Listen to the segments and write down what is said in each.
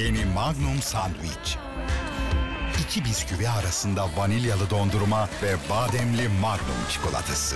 Yeni Magnum Sandwich. İki bisküvi arasında vanilyalı dondurma ve bademli Magnum çikolatası.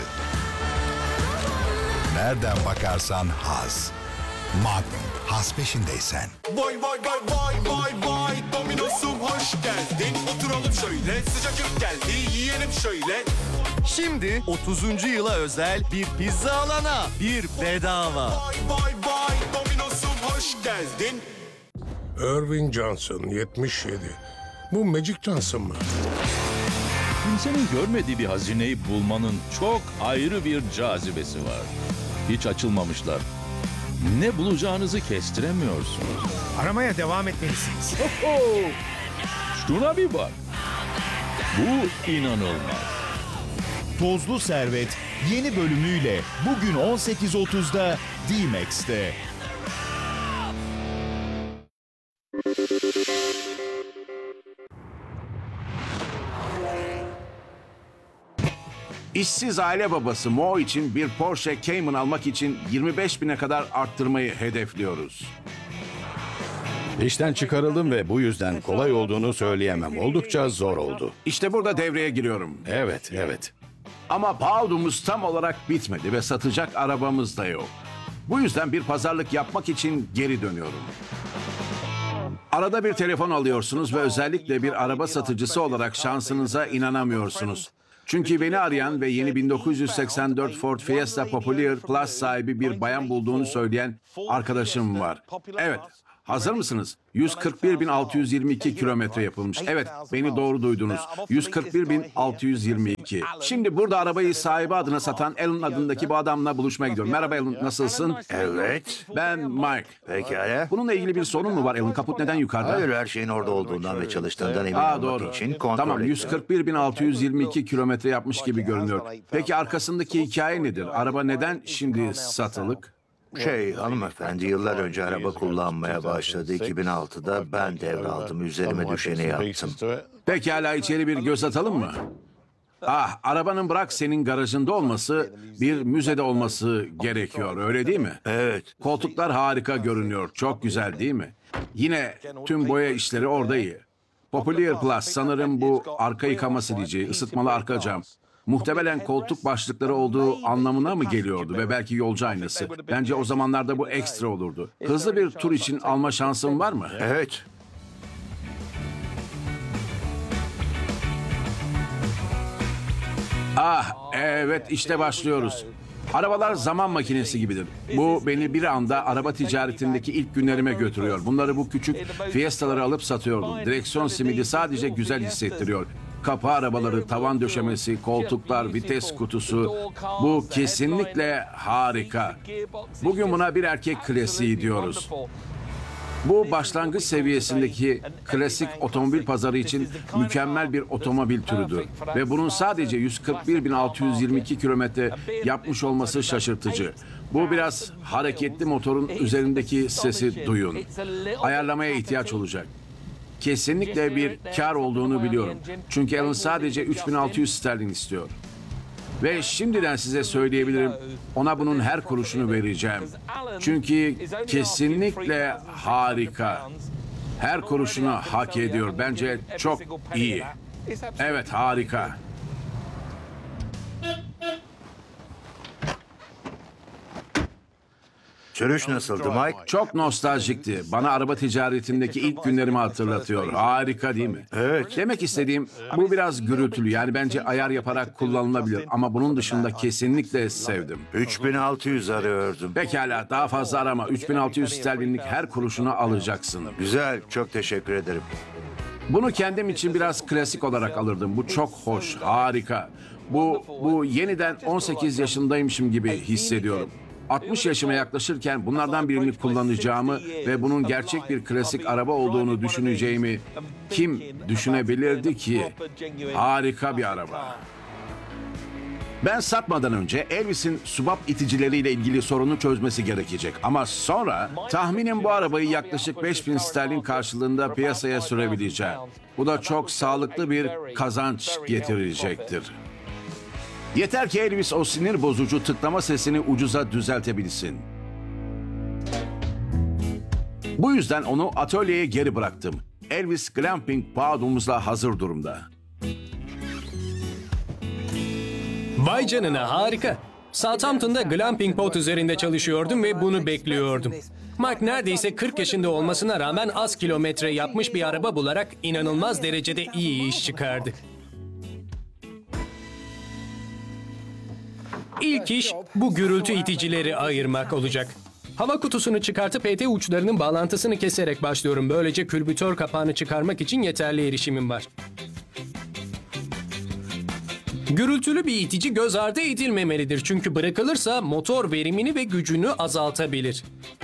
Nereden bakarsan haz. Magnum, haz peşindeysen. Vay vay vay vay vay vay Domino'sum hoş geldin. Oturalım şöyle, sıcacık geldi, yiyelim şöyle. Şimdi 30. yıla özel bir pizza alana bir bedava. Vay vay vay Domino'sum hoş geldin. Irving Johnson 77. Bu Magic Johnson mı? Kimsenin görmediği bir hazineyi bulmanın çok ayrı bir cazibesi var. Hiç açılmamışlar. Ne bulacağınızı kestiremiyorsunuz. Aramaya devam etmelisiniz. Şuna bir bak. Bu inanılmaz. Tozlu Servet yeni bölümüyle bugün 18.30'da D-Max'te. İşsiz aile babası Mo için bir Porsche Cayman almak için 25.000'e kadar arttırmayı hedefliyoruz. İşten çıkarıldım ve bu yüzden kolay olduğunu söyleyemem. Oldukça zor oldu. İşte burada devreye giriyorum. Evet. Ama paudumuz tam olarak bitmedi ve satacak arabamız da yok. Bu yüzden bir pazarlık yapmak için geri dönüyorum. Arada bir telefon alıyorsunuz ve özellikle bir araba satıcısı olarak şansınıza inanamıyorsunuz. Çünkü beni arayan ve yeni 1984 Ford Fiesta Popular Plus sahibi bir bayan bulduğunu söyleyen arkadaşım var. Evet, hazır mısınız? 141.622 kilometre yapılmış. Evet, beni doğru duydunuz. 141.622. Şimdi burada arabayı sahibi adına satan Alan adındaki bu adamla buluşmaya gidiyorum. Merhaba Alan, nasılsın? Evet. Ben Mike. Pekala. Bununla ilgili bir sorun mu var Alan? Kaput neden yukarıda? Hayır, her şeyin orada olduğundan ve çalıştığından emin olmak Doğru. için kontrol Tamam, ediyorum. 141.622 kilometre yapmış gibi görünüyor. Peki arkasındaki hikaye nedir? Araba neden şimdi satılık? Hanımefendi yıllar önce araba kullanmaya başladı. 2006'da ben devraldım. Üzerime düşeni yaptım. Pekala, içeri bir göz atalım mı? Arabanın bırak senin garajında olması, bir müzede olması gerekiyor, öyle değil mi? Evet. Koltuklar harika görünüyor, çok güzel değil mi? Yine tüm boya işleri orada iyi. Popular Plus sanırım bu arka yıkama silici, ısıtmalı arka cam. Muhtemelen koltuk başlıkları olduğu anlamına mı geliyordu ve belki yolcu aynası. Bence o zamanlarda bu ekstra olurdu. Hızlı bir tur için alma şansın var mı? Evet. Evet, işte başlıyoruz. Arabalar zaman makinesi gibidir. Bu beni bir anda araba ticaretindeki ilk günlerime götürüyor. Bunları bu küçük Fiesta'ları alıp satıyordum. Direksiyon simidi sadece güzel hissettiriyor. Kapı arabaları, tavan döşemesi, koltuklar, vites kutusu. Bu kesinlikle harika. Bugün buna bir erkek klasiği diyoruz. Bu başlangıç seviyesindeki klasik otomobil pazarı için mükemmel bir otomobil türüdür. Ve bunun sadece 141.622 kilometre yapmış olması şaşırtıcı. Bu biraz hareketli motorun üzerindeki sesi duyun. Ayarlamaya ihtiyaç olacak. Kesinlikle bir kar olduğunu biliyorum. Çünkü Alan sadece 3.600 sterlin istiyor. Ve şimdiden size söyleyebilirim, ona bunun her kuruşunu vereceğim. Çünkü kesinlikle harika. Her kuruşunu hak ediyor. Bence çok iyi. Evet, harika. Sürüş nasıldı Mike? Çok nostaljikti. Bana araba ticaretindeki ilk günlerimi hatırlatıyor. Harika değil mi? Evet. Demek istediğim, bu biraz gürültülü. Yani bence ayar yaparak kullanılabilir. Ama bunun dışında kesinlikle sevdim. 3600 arıyordum. Pekala, daha fazla arama. 3600 sterlinlik her kuruşunu alacaksın. Güzel, çok teşekkür ederim. Bunu kendim için biraz klasik olarak alırdım. Bu çok hoş, harika. Bu yeniden 18 yaşındaymışım gibi hissediyorum. 60 yaşıma yaklaşırken bunlardan birini kullanacağımı ve bunun gerçek bir klasik araba olduğunu düşüneceğimi kim düşünebilirdi ki? Harika bir araba. Ben satmadan önce Elvis'in subap iticileriyle ilgili sorunu çözmesi gerekecek. Ama sonra tahminim bu arabayı yaklaşık 5.000 sterlin karşılığında piyasaya sürebileceğim. Bu da çok sağlıklı bir kazanç getirecektir. Yeter ki Elvis o sinir bozucu tıklama sesini ucuza düzeltebilsin. Bu yüzden onu atölyeye geri bıraktım. Elvis Glamping powder'umuzla hazır durumda. Vay canına, harika. Southampton'da glamping pod üzerinde çalışıyordum ve bunu bekliyordum. Mark neredeyse 40 yaşında olmasına rağmen az kilometre yapmış bir araba bularak inanılmaz derecede iyi iş çıkardı. İlk iş bu gürültü iticileri ayırmak olacak. Hava kutusunu çıkartıp PT uçlarının bağlantısını keserek başlıyorum. Böylece külbütör kapağını çıkarmak için yeterli erişimim var. Gürültülü bir itici göz ardı edilmemelidir çünkü bırakılırsa motor verimini ve gücünü azaltabilir.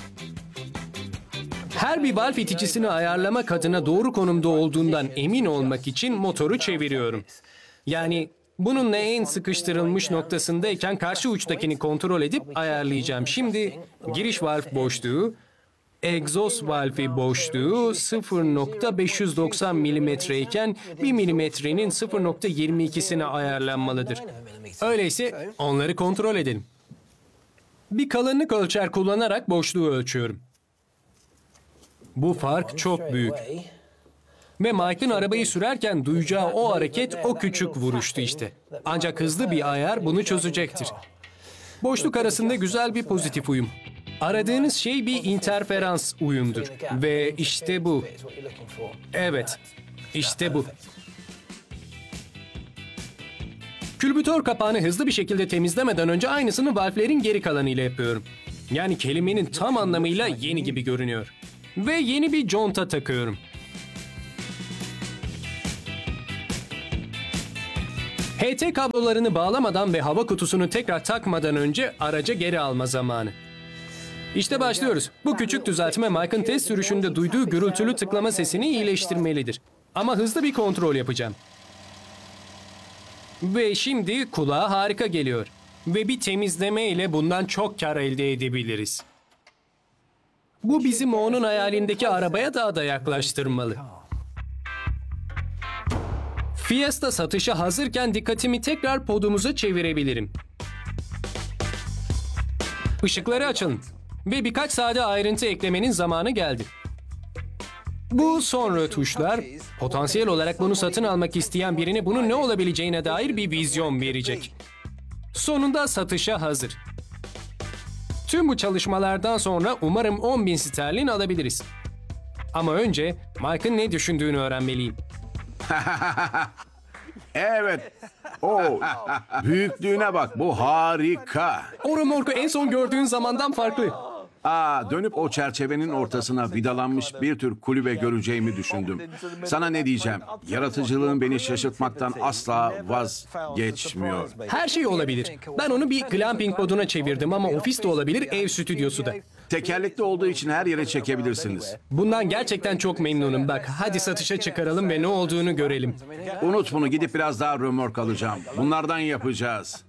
Her bir valf iticisini ayarlamak adına doğru konumda olduğundan emin olmak için motoru çeviriyorum. Yani bununla en sıkıştırılmış noktasındayken karşı uçtakini kontrol edip ayarlayacağım. Şimdi giriş valf boşluğu, egzoz valfi boşluğu 0.590 milimetre iken 1 milimetrenin 0.22'sine ayarlanmalıdır. Öyleyse onları kontrol edelim. Bir kalınlık ölçer kullanarak boşluğu ölçüyorum. Bu fark çok büyük. Ve Mike'ın arabayı sürerken duyacağı o hareket o küçük vuruştu işte. Ancak hızlı bir ayar bunu çözecektir. Boşluk arasında güzel bir pozitif uyum. Aradığınız şey bir interferans uyumdur. Ve işte bu. Evet, işte bu. Külbütör kapağını hızlı bir şekilde temizlemeden önce aynısını valflerin geri kalanıyla yapıyorum. Yani kelimenin tam anlamıyla yeni gibi görünüyor. Ve yeni bir conta takıyorum. HT kablolarını bağlamadan ve hava kutusunu tekrar takmadan önce araca geri alma zamanı. İşte başlıyoruz. Bu küçük düzeltme Mike'ın test sürüşünde duyduğu gürültülü tıklama sesini iyileştirmelidir. Ama hızlı bir kontrol yapacağım. Ve şimdi kulağa harika geliyor. Ve bir temizleme ile bundan çok kar elde edebiliriz. Bu bizi Mo'nun hayalindeki arabaya daha da yaklaştırmalı. Fiesta satışa hazırken dikkatimi tekrar podumuza çevirebilirim. Işıkları açalım. Ve birkaç sade ayrıntı eklemenin zamanı geldi. Bu sonra tuşlar, potansiyel olarak bunu satın almak isteyen birine bunun ne olabileceğine dair bir vizyon verecek. Sonunda satışa hazır. Tüm bu çalışmalardan sonra umarım 10.000 sterlin alabiliriz. Ama önce Mike'ın ne düşündüğünü öğrenmeliyim. Evet. Oo, büyüklüğüne bak. Bu harika. O römorku en son gördüğün zamandan farklı. Dönüp o çerçevenin ortasına vidalanmış bir tür kulübe göreceğimi düşündüm. Sana ne diyeceğim? Yaratıcılığın beni şaşırtmaktan asla vazgeçmiyor. Her şey olabilir. Ben onu bir glamping poduna çevirdim ama ofis de olabilir, ev stüdyosu da. Tekerlekli olduğu için her yere çekebilirsiniz. Bundan gerçekten çok memnunum. Bak, hadi satışa çıkaralım ve ne olduğunu görelim. Unut bunu, gidip biraz daha römork alacağım. Bunlardan yapacağız.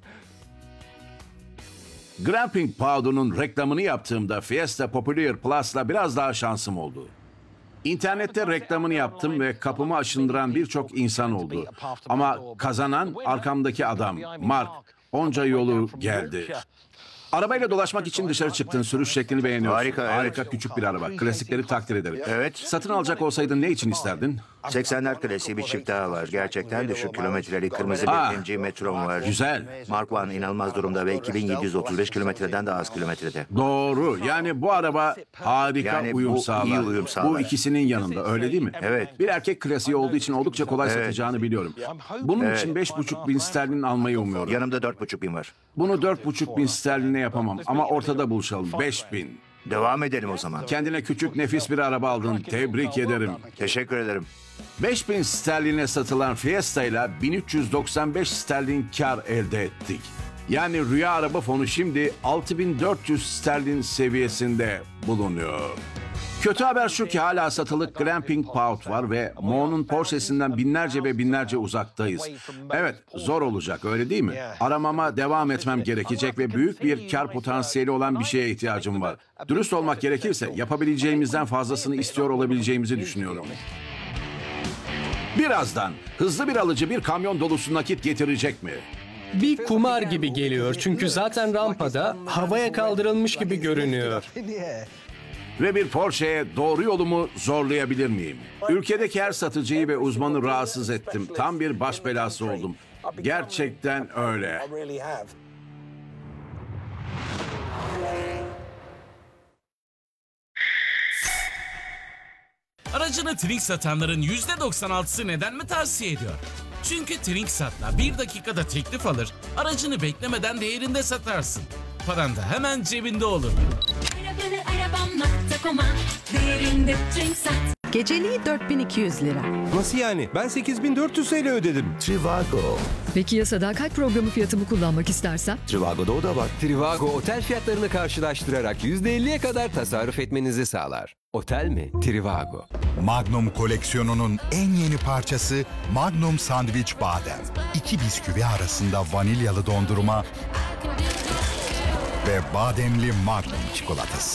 Glamping Powder'un reklamını yaptığımda Fiesta Popular Plus'la biraz daha şansım oldu. İnternette reklamını yaptım ve kapımı aşındıran birçok insan oldu. Ama kazanan arkamdaki adam, Mark. Onca yolu geldi. Arabayla dolaşmak için dışarı çıktın, sürüş şeklini beğeniyorsun. Harika, küçük bir araba. Klasikleri takdir ederim. Evet. Satın alacak olsaydın ne için isterdin? 80'ler klasiği bir çift daha var. Gerçekten düşük kilometreli kırmızı bir MG Metro'm var. Güzel. Mark One inanılmaz durumda ve 2735 kilometreden daha az kilometrede. Doğru. Yani bu araba harika Yani uyum bu sağlar. iyi uyum sağlar. Bu ikisinin yanında, öyle değil mi? Evet. Bir erkek klasiği olduğu için oldukça kolay satacağını biliyorum. Bunun için 5,5 bin sterlin almayı umuyorum. Yanımda 4.500 var. Bunu 4,5 bin sterline yapamam ama ortada buluşalım. 5 bin. Devam edelim o zaman. Kendine küçük nefis bir araba aldın. Tebrik ederim. Teşekkür ederim. 5.000 sterline satılan Fiesta ile 1395 sterlin kar elde ettik. Yani rüya araba fonu şimdi 6400 sterlin seviyesinde bulunuyor. Kötü haber şu ki hala satılık Glamping Powder var ve Mo'nun Porsche'sinden binlerce ve binlerce uzaktayız. Evet, zor olacak, öyle değil mi? Aramama devam etmem gerekecek ve büyük bir kar potansiyeli olan bir şeye ihtiyacım var. Dürüst olmak gerekirse yapabileceğimizden fazlasını istiyor olabileceğimizi düşünüyorum. Birazdan hızlı bir alıcı bir kamyon dolusu nakit getirecek mi? Bir kumar gibi geliyor çünkü zaten rampada havaya kaldırılmış gibi görünüyor. Ve bir Porsche'ye doğru yolumu zorlayabilir miyim? Ülkedeki her satıcıyı ve uzmanı rahatsız ettim. Tam bir baş belası oldum. Gerçekten öyle. Aracını Trink satanların %96'sı neden mi tavsiye ediyor? Çünkü Trinksat'la 1 dakikada teklif alır, aracını beklemeden değerinde satarsın. Paran da hemen cebinde olur. Geceliği 4200 lira. Nasıl yani? Ben 8400 TL ödedim. Trivago. Peki ya sadakat programı fiyatımı kullanmak istersem? Trivago'da o da var. Trivago otel fiyatlarını karşılaştırarak %50'ye kadar tasarruf etmenizi sağlar. Otel mi? Trivago. Magnum koleksiyonunun en yeni parçası Magnum Sandwich Badem. 2 bisküvi arasında vanilyalı dondurma ve bademli Magnum çikolatası.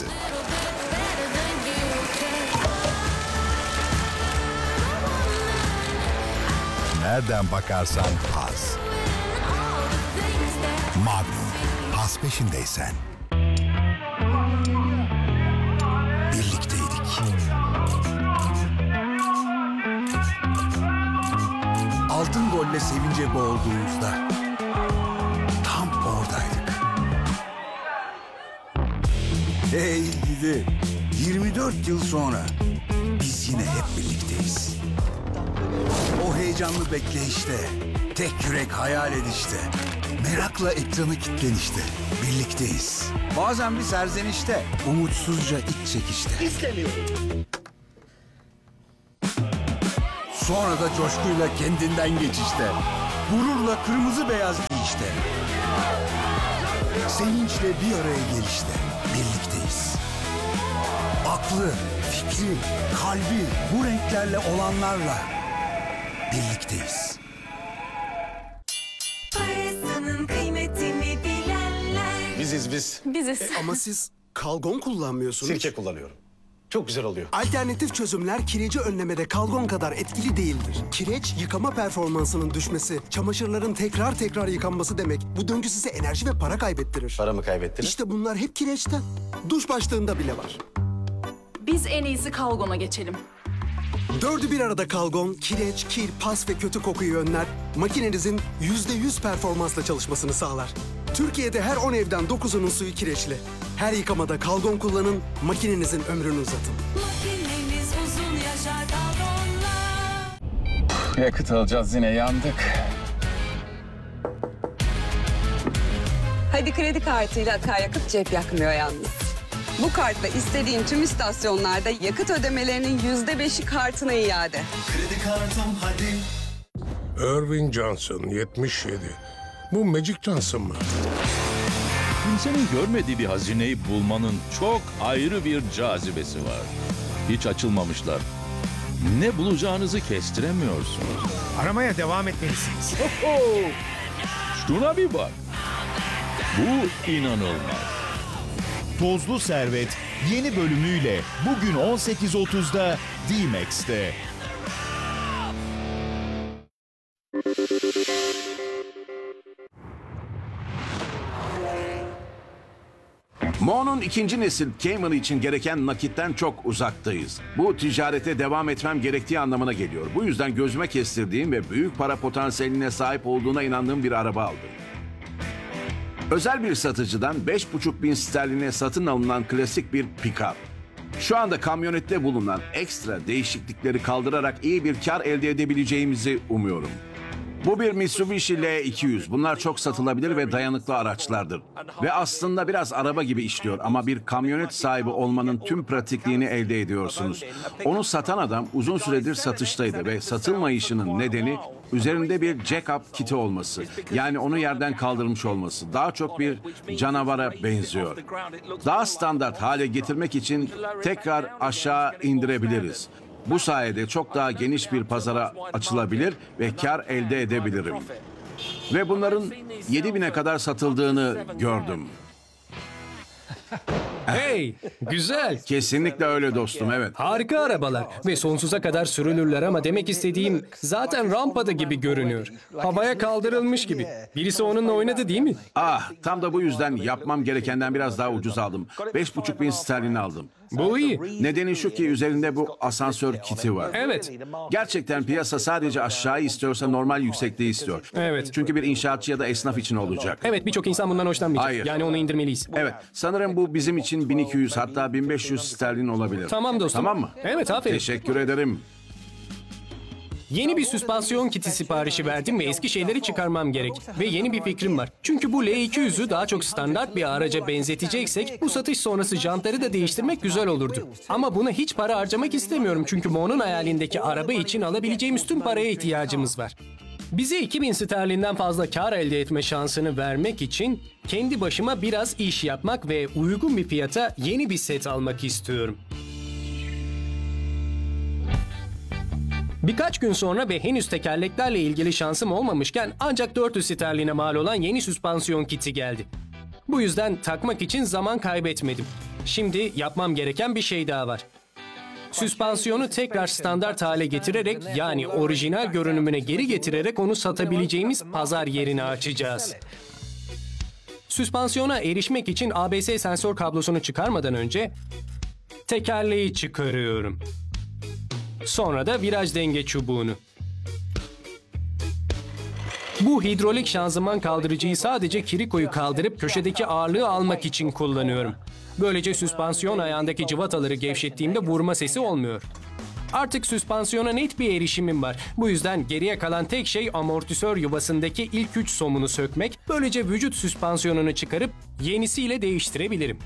Nereden bakarsan haz. Magnum, haz peşindeysen. Birlikteydik. Altın golle sevince boğulduğumuzda tam oradaydık. Hey gidi, 24 yıl sonra biz yine hep birlikteyiz. O heyecanlı bekleyişte, tek yürek hayal edişte, merakla ekranı kilitlenişte, birlikteyiz. Bazen bir serzenişte, umutsuzca iç çekişte. İstemiyorum. Sonra da coşkuyla kendinden geçişte, gururla kırmızı beyaz giyişte. Sevinçle bir araya gelişte, birlikteyiz. Aklı, fikri, kalbi bu renklerle olanlarla birlikteyiz. Parasının kıymetini bilenler. Biziz. Ama siz kalgon kullanmıyorsunuz. Sirke kullanıyorum. Çok güzel oluyor. Alternatif çözümler kireci önlemede kalgon kadar etkili değildir. Kireç, yıkama performansının düşmesi, çamaşırların tekrar yıkanması demek. Bu döngü size enerji ve para kaybettirir. Paramı kaybettirir. İşte bunlar hep kireçten. Duş başlığında bile var. Biz en iyisi kalgona geçelim. 4'ü bir arada kalgon, kireç, kir, pas ve kötü kokuyu önler. Makinenizin %100 performansla çalışmasını sağlar. Türkiye'de her 10 evden 9'unun suyu kireçli. Her yıkamada kalgon kullanın, makinenizin ömrünü uzatın. Makinemiz uzun yaşar kalgonla. Yakıt alacağız, yine yandık. Hadi kredi kartıyla akaryakıt cep yakmıyor yalnız. Bu kartla istediğin tüm istasyonlarda yakıt ödemelerinin %5'i kartına iade. Kredi kartım hadi. Irving Johnson 77. Bu Magic Johnson mı? Kimsenin görmediği bir hazineyi bulmanın çok ayrı bir cazibesi var. Hiç açılmamışlar. Ne bulacağınızı kestiremiyorsunuz. Aramaya devam etmelisiniz. Şuna bir bak. Bu inanılmaz. Tozlu Servet yeni bölümüyle bugün 18.30'da D-Max'te. Mo'nun ikinci nesil Cayman için gereken nakitten çok uzaktayız. Bu ticarete devam etmem gerektiği anlamına geliyor. Bu yüzden gözüme kestirdiğim ve büyük para potansiyeline sahip olduğuna inandığım bir araba aldım. Özel bir satıcıdan 5,5 bin sterline satın alınan klasik bir pick-up. Şu anda kamyonette bulunan ekstra değişiklikleri kaldırarak iyi bir kar elde edebileceğimizi umuyorum. Bu bir Mitsubishi L200. Bunlar çok satılabilir ve dayanıklı araçlardır. Ve aslında biraz araba gibi işliyor ama bir kamyonet sahibi olmanın tüm pratikliğini elde ediyorsunuz. Onu satan adam uzun süredir satıştaydı ve satılmayışının nedeni üzerinde bir jack-up kiti olması. Yani onu yerden kaldırmış olması. Daha çok bir canavara benziyor. Daha standart hale getirmek için tekrar aşağı indirebiliriz. Bu sayede çok daha geniş bir pazara açılabilir ve kar elde edebilirim. Ve bunların 7.000'e kadar satıldığını gördüm. Hey, güzel. Kesinlikle öyle dostum, evet. Harika arabalar ve sonsuza kadar sürülürler ama demek istediğim zaten rampada gibi görünüyor. Havaya kaldırılmış gibi. Birisi onunla oynadı değil mi? Tam da bu yüzden yapmam gerekenden biraz daha ucuz aldım. 5,5 bin sterlin aldım. Bu iyi. Nedeni şu ki üzerinde bu asansör kiti var. Evet. Gerçekten piyasa sadece aşağı istiyorsa normal yüksekliği istiyor. Evet. Çünkü bir inşaatçı ya da esnaf için olacak. Evet, birçok insan bundan hoşlanmayacak. Hayır. Yani onu indirmeliyiz. Evet. Sanırım bu bizim için 1200 hatta 1500 sterlin olabilir. Tamam dostum. Tamam mı? Evet, aferin. Teşekkür ederim. Yeni bir süspansiyon kiti siparişi verdim ve eski şeyleri çıkarmam gerek. Ve yeni bir fikrim var. Çünkü bu L200'ü daha çok standart bir araca benzeteceksek bu satış sonrası jantları da değiştirmek güzel olurdu. Ama buna hiç para harcamak istemiyorum çünkü Mo'nun hayalindeki araba için alabileceğimiz tüm paraya ihtiyacımız var. Bize 2000 sterlinden fazla kar elde etme şansını vermek için kendi başıma biraz iş yapmak ve uygun bir fiyata yeni bir set almak istiyorum. Birkaç gün sonra ve henüz tekerleklerle ilgili şansım olmamışken ancak 400 sterline mal olan yeni süspansiyon kiti geldi. Bu yüzden takmak için zaman kaybetmedim. Şimdi yapmam gereken bir şey daha var. Süspansiyonu tekrar standart hale getirerek yani orijinal görünümüne geri getirerek onu satabileceğimiz pazar yerini açacağız. Süspansiyona erişmek için ABS sensör kablosunu çıkarmadan önce tekerleği çıkarıyorum. Sonra da viraj denge çubuğunu. Bu hidrolik şanzıman kaldırıcıyı sadece kirikoyu kaldırıp köşedeki ağırlığı almak için kullanıyorum. Böylece süspansiyon ayağındaki cıvataları gevşettiğimde vurma sesi olmuyor. Artık süspansiyona net bir erişimim var. Bu yüzden geriye kalan tek şey amortisör yuvasındaki ilk 3 somunu sökmek. Böylece vücut süspansiyonunu çıkarıp yenisiyle değiştirebilirim.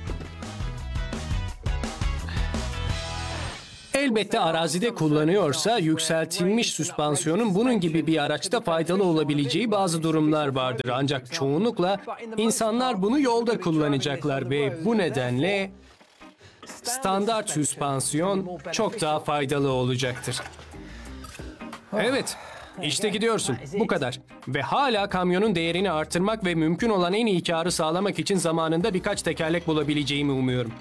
Elbette arazide kullanıyorsa yükseltilmiş süspansiyonun bunun gibi bir araçta faydalı olabileceği bazı durumlar vardır. Ancak çoğunlukla insanlar bunu yolda kullanacaklar ve bu nedenle standart süspansiyon çok daha faydalı olacaktır. Evet, işte gidiyorsun. Bu kadar. Ve hala kamyonun değerini artırmak ve mümkün olan en iyi karı sağlamak için zamanında birkaç tekerlek bulabileceğimi umuyorum.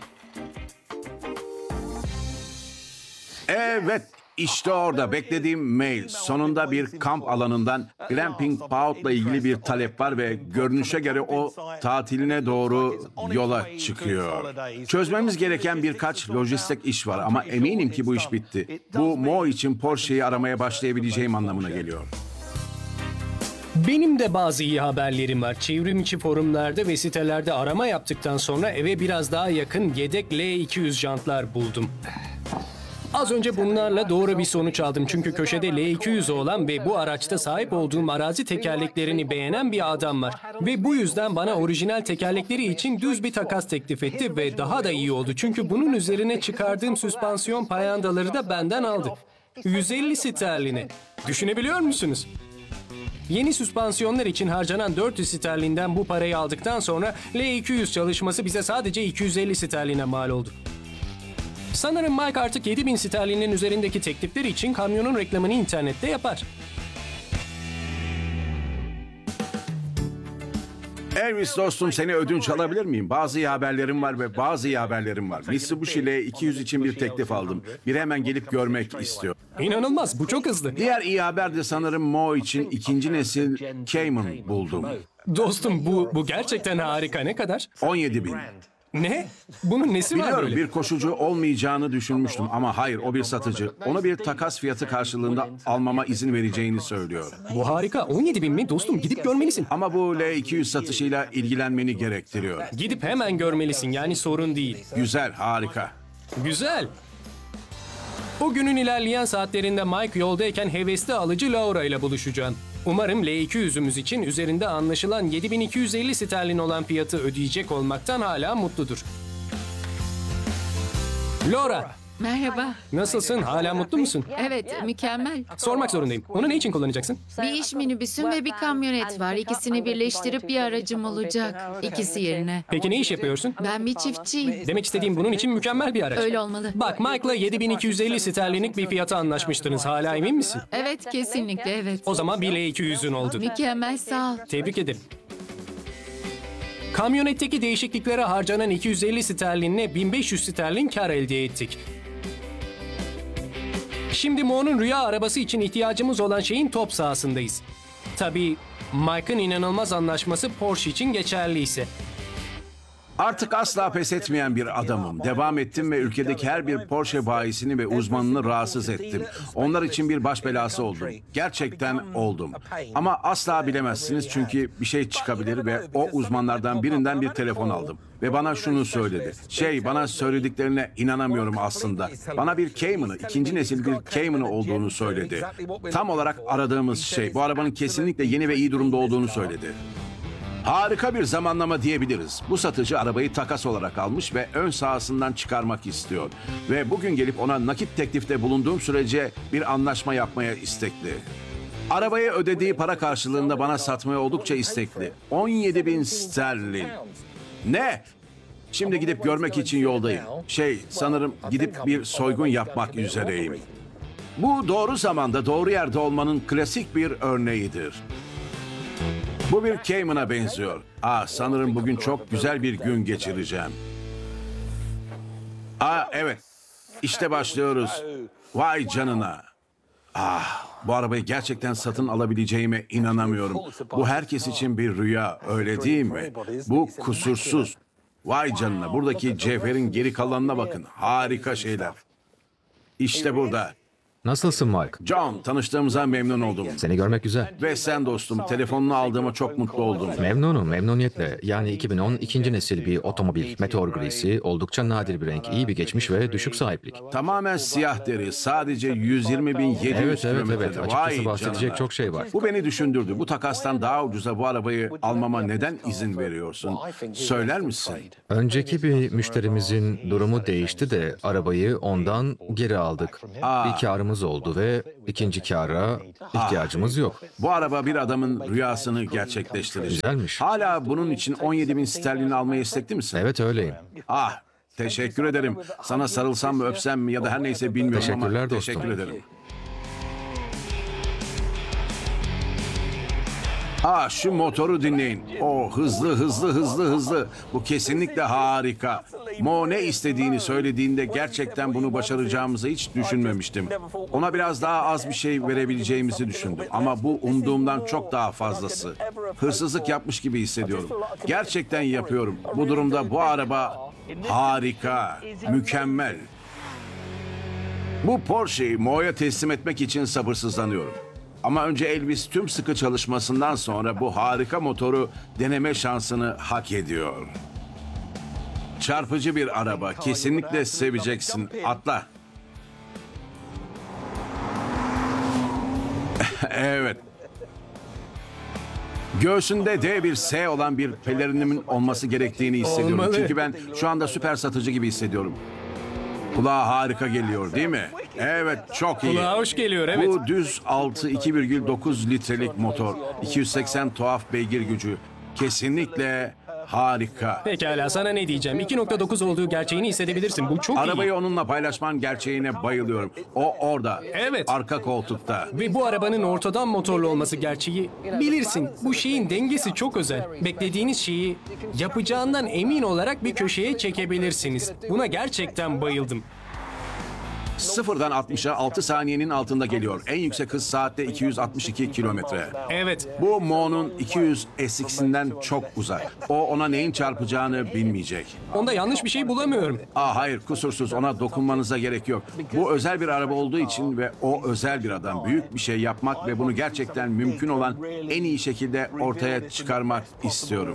Evet, işte orada beklediğim mail. Sonunda bir kamp alanından Glamping Paut'la ilgili bir talep var ve görünüşe göre o tatiline doğru yola çıkıyor. Çözmemiz gereken birkaç lojistik iş var ama eminim ki bu iş bitti. Bu Mo için Porsche'yi aramaya başlayabileceğim anlamına geliyor. Benim de bazı iyi haberlerim var. Çevrim içi forumlarda ve sitelerde arama yaptıktan sonra eve biraz daha yakın yedek L200 jantlar buldum. Az önce bunlarla doğru bir sonuç aldım çünkü köşede L200 olan ve bu araçta sahip olduğum arazi tekerleklerini beğenen bir adam var. Ve bu yüzden bana orijinal tekerlekleri için düz bir takas teklif etti ve daha da iyi oldu. Çünkü bunun üzerine çıkardığım süspansiyon payandaları da benden aldı. 150 sterline. Düşünebiliyor musunuz? Yeni süspansiyonlar için harcanan 400 sterlinden bu parayı aldıktan sonra L200 çalışması bize sadece 250 sterline mal oldu. Sanırım Mike artık 7000 sterlinin üzerindeki teklifleri için kamyonun reklamını internette yapar. Elvis dostum seni ödünç alabilir miyim? Bazı iyi haberlerim var ve bazı iyi haberlerim var. Mitsubishi L200 için bir teklif aldım. Biri hemen gelip görmek istiyor. İnanılmaz, bu çok hızlı. Diğer iyi haber de sanırım Mo için ikinci nesil Cayman buldum. Dostum bu gerçekten harika. Ne kadar? 17.000. Ne? Bunun nesi var Biliyorum böyle? bir koşucu olmayacağını düşünmüştüm ama hayır o bir satıcı. Onu bir takas fiyatı karşılığında almama izin vereceğini söylüyor. Bu harika. 17.000 mi? Dostum gidip görmelisin. Ama bu L200 satışıyla ilgilenmeni gerektiriyor. Gidip hemen görmelisin yani sorun değil. Güzel, harika. Güzel. O günün ilerleyen saatlerinde Mike yoldayken hevesli alıcı Laura ile buluşacağım. Umarım L200'ümüz için üzerinde anlaşılan 7250 sterlin olan fiyatı ödeyecek olmaktan hala mutludur. Laura, Merhaba. nasılsın? Hala mutlu musun? Evet, mükemmel. Sormak zorundayım. Onu ne için kullanacaksın? Bir iş minibüsüm ve bir kamyonet var. İkisini birleştirip bir aracım olacak. İkisi yerine. Peki ne iş yapıyorsun? Ben bir çiftçiyim. Demek istediğim bunun için mükemmel bir araç. Öyle olmalı. Bak Mike'la 7250 sterlinlik bir fiyata anlaşmıştınız. Hala emin misin? Evet, kesinlikle evet. O zaman bir L200'ün oldu. Mükemmel, sağ ol. Tebrik ederim. Kamyonetteki değişikliklere harcanan 250 sterlinle 1500 sterlin kar elde ettik. Şimdi Mo'nun rüya arabası için ihtiyacımız olan şeyin top sahasındayız. Tabii Mike'ın inanılmaz anlaşması Porsche için geçerliyse. Artık asla pes etmeyen bir adamım. Devam ettim ve ülkedeki her bir Porsche bayisini ve uzmanını rahatsız ettim. Onlar için bir baş belası oldum. Gerçekten oldum. Ama asla bilemezsiniz çünkü bir şey çıkabilir ve o uzmanlardan birinden bir telefon aldım. Ve bana şunu söyledi. Bana söylediklerine inanamıyorum aslında. Bana bir Cayman'ı, ikinci nesil bir Cayman'ı olduğunu söyledi. Tam olarak aradığımız şey. Bu arabanın kesinlikle yeni ve iyi durumda olduğunu söyledi. Harika bir zamanlama diyebiliriz. Bu satıcı arabayı takas olarak almış ve ön sahasından çıkarmak istiyor. Ve bugün gelip ona nakit teklifte bulunduğum sürece bir anlaşma yapmaya istekli. Arabayı ödediği para karşılığında bana satmaya oldukça istekli. 17.000 sterlin. Ne? Şimdi gidip görmek için yoldayım. Sanırım gidip bir soygun yapmak üzereyim. Bu doğru zamanda doğru yerde olmanın klasik bir örneğidir. Bu bir Cayman'a benziyor. Sanırım bugün çok güzel bir gün geçireceğim. Evet. İşte başlıyoruz. Vay canına. Bu arabayı gerçekten satın alabileceğime inanamıyorum. Bu herkes için bir rüya, öyle değil mi? Bu kusursuz. Vay canına, buradaki cevherin geri kalanına bakın. Harika şeyler. İşte burada. Nasılsın Mike? John, tanıştığımıza memnun oldum. Seni görmek güzel. Ve sen dostum, telefonunu aldığıma çok mutlu oldum. Memnunum, memnuniyetle. Yani 2010 ikinci nesil bir otomobil. Meteor grisi, oldukça nadir bir renk, iyi bir geçmiş ve düşük sahiplik. Tamamen siyah deri, sadece 120.700 Evet. kilometrede. Açıkçası bahsedecek çok şey var. Bu beni düşündürdü. Bu takastan daha ucuza bu arabayı almama neden izin veriyorsun? Söyler misin? Önceki bir müşterimizin durumu değişti de arabayı ondan geri aldık. Bir karımız oldu ve ikinci kâra ihtiyacımız yok. Bu araba bir adamın rüyasını gerçekleştirecek. Güzelmiş. Hala bunun için 17.000 sterlin almaya istekli misin? Evet, öyleyim. Teşekkür ederim. Sana sarılsam mı öpsem mi ya da her neyse bilmiyorum ama Teşekkürler dostum. teşekkür ederim. Şu motoru dinleyin. Hızlı. Bu kesinlikle harika. Mo ne istediğini söylediğinde gerçekten bunu başaracağımızı hiç düşünmemiştim. Ona biraz daha az bir şey verebileceğimizi düşündüm. Ama bu umduğumdan çok daha fazlası. Hırsızlık yapmış gibi hissediyorum. Gerçekten yapıyorum. Bu durumda bu araba harika, mükemmel. Bu Porsche'yi Mo'ya teslim etmek için sabırsızlanıyorum. Ama önce Elvis tüm sıkı çalışmasından sonra bu harika motoru deneme şansını hak ediyor. Çarpıcı bir araba. Kesinlikle seveceksin. Atla. Evet. Göğsünde D bir S olan bir pelerinimin olması gerektiğini hissediyorum. Olmalı. Çünkü ben şu anda süper satıcı gibi hissediyorum. Kulağa harika geliyor değil mi? Evet, çok iyi. Kulağa hoş geliyor, evet. Bu düz 2,9 litrelik motor. 280 tuhaf beygir gücü. Kesinlikle harika. Pekala, sana ne diyeceğim? 2.9 olduğu gerçeğini hissedebilirsin. Bu çok iyi. Arabayı onunla paylaşman gerçeğine bayılıyorum. O orada. Evet. Arka koltukta. Ve bu arabanın ortadan motorlu olması gerçeği. Bilirsin, bu şeyin dengesi çok özel. Beklediğiniz şeyi yapacağından emin olarak bir köşeye çekebilirsiniz. Buna gerçekten bayıldım. 0'dan 60'a 6 saniyenin altında geliyor. En yüksek hız saatte 262 kilometre. Evet. Bu Mo'nun 200 SX'inden çok uzak. O ona neyin çarpacağını bilmeyecek. Onda yanlış bir şey bulamıyorum. Hayır, kusursuz. Ona dokunmanıza gerek yok. Bu özel bir araba olduğu için ve o özel bir adam. Büyük bir şey yapmak ve bunu gerçekten mümkün olan en iyi şekilde ortaya çıkarmak istiyorum.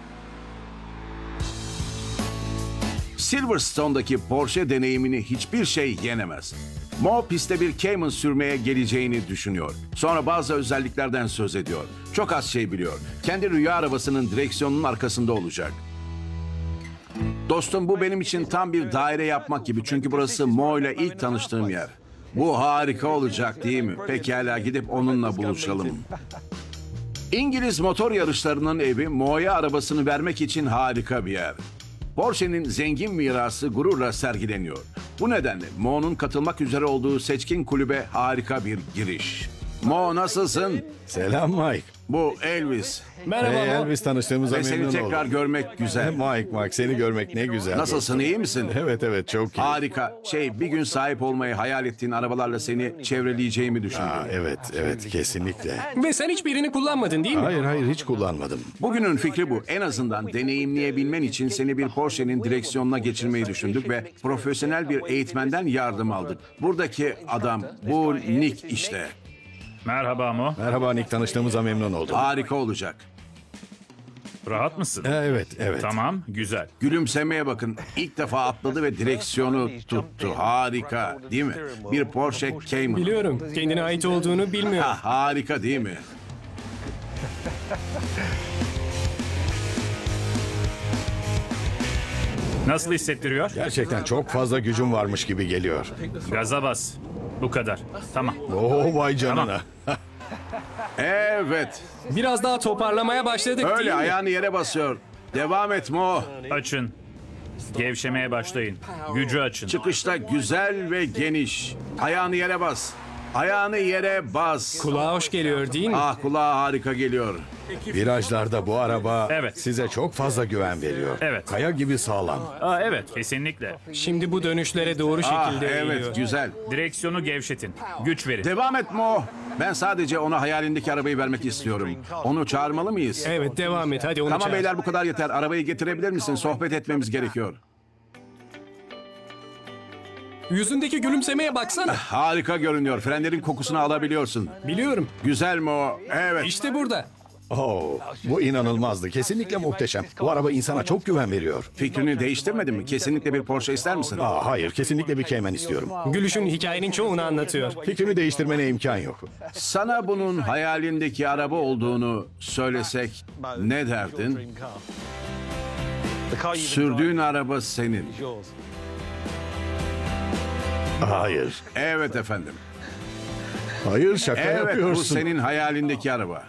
Silverstone'daki Porsche deneyimini hiçbir şey yenemez. Mo pistte bir Cayman sürmeye geleceğini düşünüyor. Sonra bazı özelliklerden söz ediyor. Çok az şey biliyor. Kendi rüya arabasının direksiyonunun arkasında olacak. Dostum, bu benim için tam bir daire yapmak gibi. Çünkü burası Mo ile ilk tanıştığım yer. Bu harika olacak değil mi? Pekala, gidip onunla buluşalım. İngiliz motor yarışlarının evi Mo'ya arabasını vermek için harika bir yer. Porsche'nin zengin mirası gururla sergileniyor. Bu nedenle Mo'nun katılmak üzere olduğu seçkin kulübe harika bir giriş. Mo, nasılsın? Selam Mike. Bu Elvis. Elvis, tanıştığımıza Ve seni memnun oldum. tekrar görmek güzel. Mike, seni görmek ne güzel. Nasılsın, dostum. iyi misin? Evet, çok iyi. Harika. Bir gün sahip olmayı hayal ettiğin arabalarla seni çevreleyeceğimi düşündüm. Evet, kesinlikle. Ve sen hiçbirini kullanmadın değil mi? Hayır, hiç kullanmadım. Bugünün fikri bu. En azından deneyimleyebilmen için seni bir Porsche'nin direksiyonuna geçirmeyi düşündük ve profesyonel bir eğitmenden yardım aldık. Buradaki adam, bu Nick işte. Merhaba Mo. Merhaba Nick, tanıştığımıza memnun oldum. Harika olacak. Rahat mısın? Evet. Tamam, güzel. Gülümsemeye bakın. İlk defa atladı ve direksiyonu tuttu. Harika, değil mi? Bir Porsche Cayman. Biliyorum. Kendine ait olduğunu bilmiyorum. Harika değil mi? Nasıl hissettiriyor? Gerçekten çok fazla gücüm varmış gibi geliyor. Gaza bas. Bu kadar. Tamam. Vay canına. Evet. Biraz daha toparlamaya başladık değil Öyle mi? ayağını yere basıyor. Devam et Mo. Açın. Gevşemeye başlayın. Gücü açın. Çıkışta güzel ve geniş. Ayağını yere bas. Ayağını yere bas. Kulağa hoş geliyor değil mi? Kulağa harika geliyor. Virajlarda bu araba Evet. size çok fazla güven veriyor. Evet. Kaya gibi sağlam. Evet, kesinlikle. Şimdi bu dönüşlere doğru şekilde eğiliyor. Evet, güzel. Direksiyonu gevşetin. Güç verin. Devam et Mo. Ben sadece ona hayalindeki arabayı vermek istiyorum. Onu çağırmalı mıyız? Evet, devam et. Hadi onu Tamam çağır. beyler, bu kadar yeter. Arabayı getirebilir misin? Sohbet etmemiz gerekiyor. Yüzündeki gülümsemeye baksana. Harika görünüyor. Frenlerin kokusunu alabiliyorsun. Biliyorum. Güzel mi o? Evet. İşte burada. Bu inanılmazdı. Kesinlikle muhteşem. Bu araba insana çok güven veriyor. Fikrini değiştirmedin mi? Kesinlikle bir Porsche ister misin? Hayır, kesinlikle bir Cayman istiyorum. Gülüşün hikayenin çoğunu anlatıyor. Fikrimi değiştirmene imkan yok. Sana bunun hayalindeki araba olduğunu söylesek ne derdin? Sürdüğün araba senin. Hayır. Evet efendim. Hayır, şaka Evet, yapıyorsun. bu senin hayalindeki araba.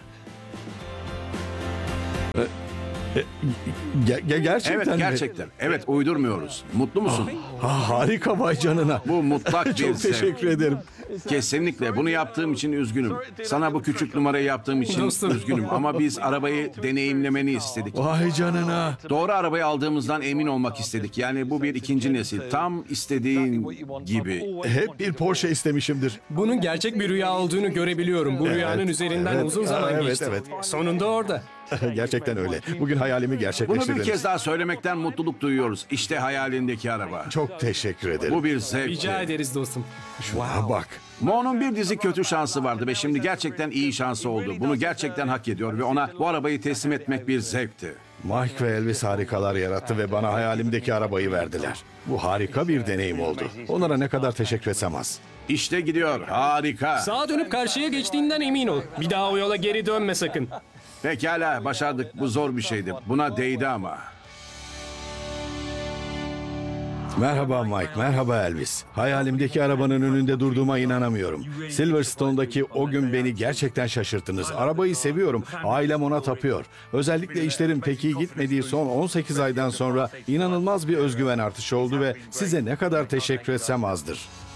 Gerçekten Evet, mi? gerçekten. Evet, uydurmuyoruz. Mutlu musun? Harika, vay canına. Bu mutlak bir Çok zevk. teşekkür ederim. Kesinlikle. Bunu yaptığım için üzgünüm. Sana bu küçük numarayı yaptığım için Dostum. üzgünüm. Ama biz arabayı deneyimlemeni istedik. Vay canına. Doğru arabayı aldığımızdan emin olmak istedik. Yani bu bir ikinci nesil. Tam istediğin gibi. Hep bir Porsche istemişimdir. Bunun gerçek bir rüya olduğunu görebiliyorum. Bu rüyanın üzerinden Evet. uzun zaman Evet, geçti. evet. Sonunda orada. Gerçekten öyle. Bugün hayalimi Bunu gerçekleştirdiniz. bir kez daha söylemekten mutluluk duyuyoruz. İşte hayalindeki araba. Çok teşekkür ederim. Bu bir zevk. Rica ederiz dostum. Şuna bak. Mo'nun bir dizi kötü şansı vardı ve şimdi gerçekten iyi şansı oldu. Bunu gerçekten hak ediyor ve ona bu arabayı teslim etmek bir zevkti. Mike ve Elvis harikalar yarattı ve bana hayalimdeki arabayı verdiler. Bu harika bir deneyim oldu. Onlara ne kadar teşekkür etsem az. İşte gidiyor. Harika. Sağa dönüp karşıya geçtiğinden emin ol. Bir daha o yola geri dönme sakın. Pekala, başardık. Bu zor bir şeydi. Buna değdi ama. Merhaba Mike, merhaba Elvis. Hayalimdeki arabanın önünde durduğuma inanamıyorum. Silverstone'daki o gün beni gerçekten şaşırttınız. Arabayı seviyorum, ailem ona tapıyor. Özellikle işlerin pek iyi gitmediği son 18 aydan sonra inanılmaz bir özgüven artışı oldu ve size ne kadar teşekkür etsem azdır.